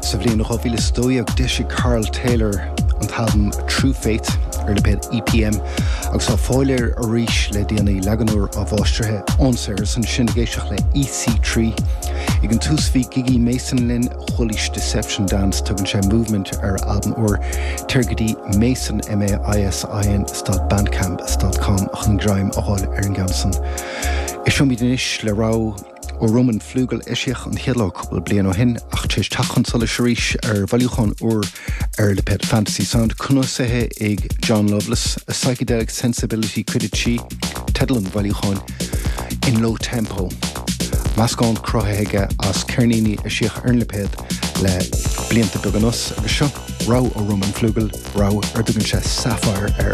Sa bhliain nach bhíle stóíoch deise Carl Taylor an talbum True Faith le bed EPM agus á fáilir a ríis le déanaí leganúir a bháistrithe onsair san sindagéiseach le EC3 ag an túsfí gigi Mason Lynn Hoolish Deception Dance tugann sé movement ar album or tergadí Mason MAISIN.bandcamp.com ach an graim a háil ar an gamsan. Is siom bí denis le rá ó Roman Flugel isiach an headlá couple blian ó hin ach téis tachan sola siríis ar bhailiúchan or ar le pet fantasy sound cunósathe ag John Loveless, a psychedelic sensibility credit she tedlan bhailiúchan in low tempo. Mascán crothaige as Cernini isiach ar le pet le blianta beganos agus seo rá ó Roman Flugel rá ar dugann sé Sapphire ar